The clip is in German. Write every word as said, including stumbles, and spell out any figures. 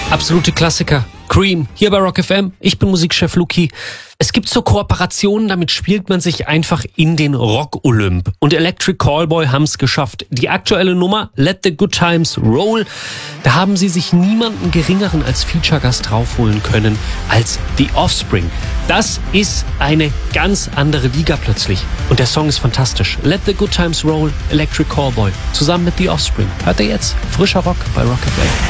Absolute Klassiker. Cream, hier bei Rock F M. Ich bin Musikchef Luki. Es gibt so Kooperationen, damit spielt man sich einfach in den Rock-Olymp. Und Electric Callboy haben es geschafft. Die aktuelle Nummer, Let the Good Times Roll, da haben sie sich niemanden geringeren als Feature-Gast draufholen können als The Offspring. Das ist eine ganz andere Liga plötzlich. Und der Song ist fantastisch. Let the Good Times Roll, Electric Callboy, zusammen mit The Offspring. Hört ihr jetzt? Frischer Rock bei Rock F M.